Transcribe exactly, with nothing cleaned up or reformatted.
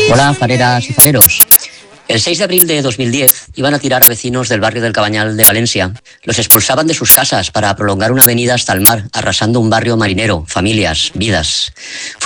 Hola, fareras y fareros. El seis de abril de dos mil diez iban a tirar a vecinos del barrio del Cabanyal de Valencia. Los expulsaban de sus casas para prolongar una avenida hasta el mar, arrasando un barrio marinero, familias, vidas.